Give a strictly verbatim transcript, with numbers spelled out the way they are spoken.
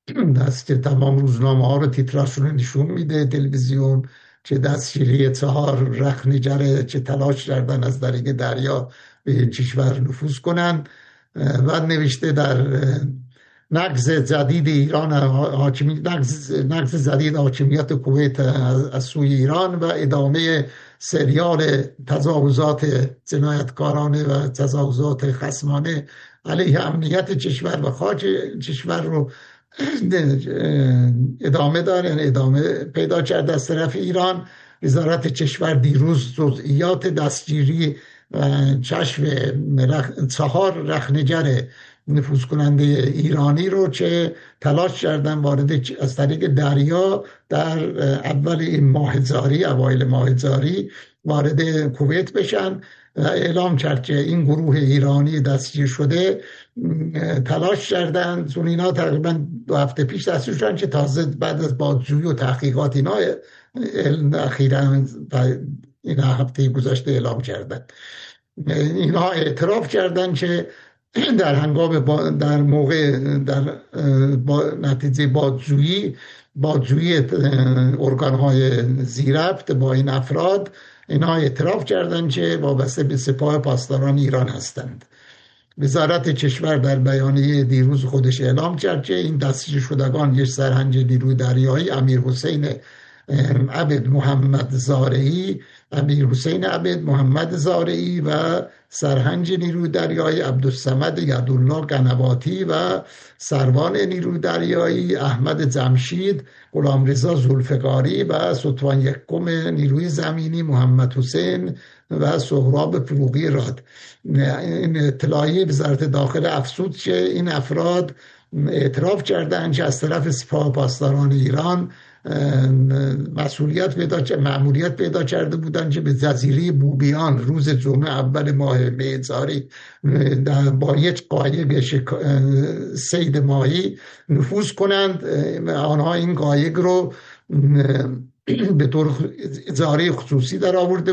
دست که تمام روزنامه ها رو تیتراشون نشون میده، تلویزیون، چه دستگیری چهار رخنجر، چه تلاش کردن از طریق دریا به این کشور نفوذ کنن. و نوشته در نقض جدید ایران حاکمی نقض, نقض جدید حاکمیت کویت از سوی ایران و ادامه سریال تجاوزات جنایتکارانه و تجاوزات خصمانه علیه امنیت کشور و خاک کشور رو ادامه داره، ادامه پیدا کرده از طرف ایران. وزارت کشور دیروز جزئیات دستگیری و کشف رخ... چهار رخنجر نفوذ کننده ایرانی رو که تلاش کردن وارد از طریق دریا در اول این ماه جاری، اوایل ماه جاری وارد کویت بشن، اعلام کرد که این گروه ایرانی دستگیر شده. تلاش کردن چون اینا تقریبا دو هفته پیش دستگیر شدن که تازه بعد از بازجویی و تحقیقات اینا اخیراً این هفته گذشته اعلام کردن. اینا اعتراف کردن که در هنگام با در موقع در با نتیجه بازجویی بازجویی ارگان‌های ذی‌ربط با این افراد، اینا اعتراف کردن که وابسته به سپاه پاسداران ایران هستند. وزارت کشور در بیانیه دیروز خودش اعلام کرد که این دستگیر شدگان یک سرهنگ نیروی دریایی امیر حسین عبد محمد زارعی امیر حسین عبد محمد زارعی و سرهنگ نیروی دریایی عبدالصمد یدالله قنواتی و سروان نیروی دریایی احمد جمشید، غلامرضا ذوالفقاری و ستوان یکم نیروی زمینی محمد حسین و سهراب فروغی راد. این اطلاعیه وزارت داخله افزود که این افراد اعتراف کردند که از طرف سپاه پاسداران ایران مسئولیت پیدا کرده مأموریت پیدا کرده بودند که به جزیره بوبیان روز جمعه اول ماه می جاری با یک قایق صید ماهی نفوذ کنند. آنها این قایق رو به طور اجاره خصوصی در آورده